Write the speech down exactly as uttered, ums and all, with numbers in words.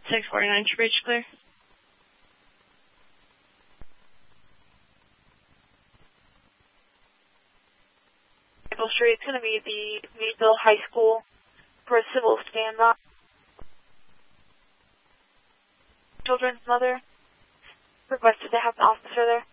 six forty-nine, True Beach, clear. Maple Street, it's going to be the Meadville High School for a civil standoff. Children's mother requested to have an officer there.